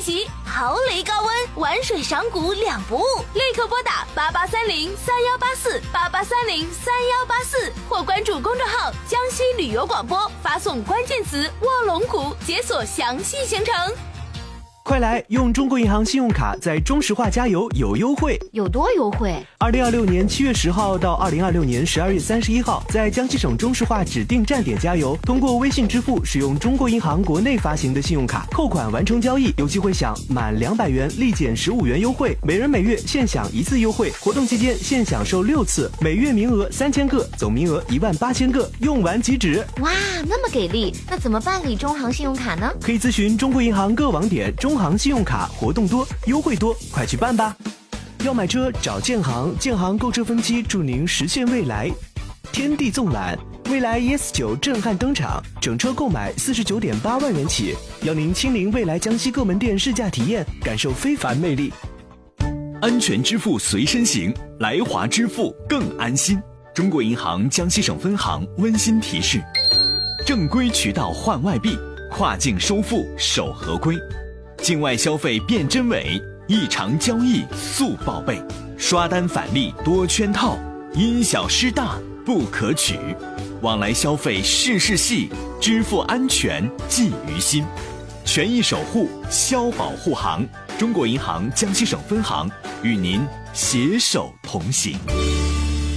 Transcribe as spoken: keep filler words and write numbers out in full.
息，豪雷高温，玩水赏股两不误。立刻拨打八八三零三幺八四八八三零三幺八四，或关注公众号江西旅游广播，发送关键词卧龙谷，解锁详细行程。 快来用中国银行信用卡在中石化加油有优惠， 有多优惠？ 二零二六年七月十号到二零二六年十二月三十一号，在江西省中石化指定站点加油，通过微信支付使用中国银行国内发行的信用卡扣款完成交易，有机会享满两百元立减十五元优惠，每人每月限享一次优惠。活动期间限享受六次，每月名额三千个，总名额一万八千个，用完即止。 哇，那么给力！那怎么办理中行信用卡呢？ 可以咨询中国银行各网点。中行信用卡活动多，优惠多，快去办吧！要买车找建行，建行购车分期，祝您实现未来。天地纵览，蔚来 E S 九震撼登场，整车购买四十九点八万元起，邀您亲临蔚来江西各门店试驾体验，感受非凡魅力。 安全支付随身行，来华支付更安心。中国银行江西省分行温馨提示：正规渠道换外币，跨境收付守合规。境外消费辨真伪，异常交易速报备，刷单返利多圈套，因小失大不可取。往来消费事事细，支付安全记于心。权益守护，消保护航。中国银行江西省分行与您携手同行。